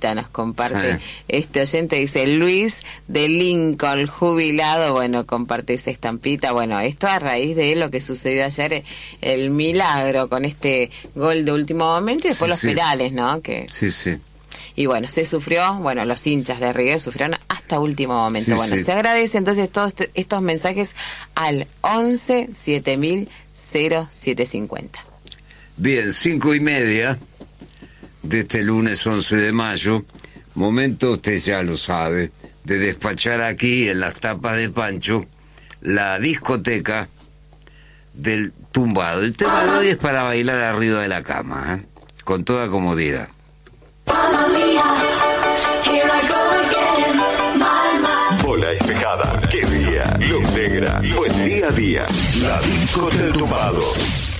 estampita nos comparte este oyente, dice Luis de Lincoln, jubilado, bueno, comparte esa estampita. Bueno, esto a raíz de lo que sucedió ayer, el milagro con este gol de último momento y después los penales, ¿no? Que... Sí. Y bueno, se sufrió, bueno, los hinchas de River sufrieron hasta último momento. Se agradece entonces todos estos mensajes al 11 7000 0750. Bien, 5:30 de este lunes 11 de mayo, momento, usted ya lo sabe, de despachar aquí en las tapas de Pancho la discoteca del tumbado. El tema de hoy es para bailar arriba de la cama, con toda comodidad. Bola despejada, qué día, luz negra, buen día a día, la disco del tumbado.